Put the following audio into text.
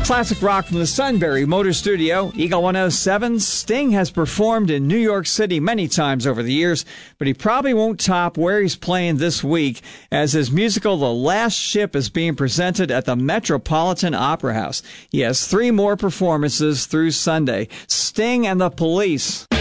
Classic rock from the Sunbury Motor Studio, Eagle 107. Sting has performed in New York City many times over the years, but he probably won't top where he's playing this week as his musical The Last Ship is being presented at the Metropolitan Opera House. He has 3 more performances through Sunday. Sting and the Police.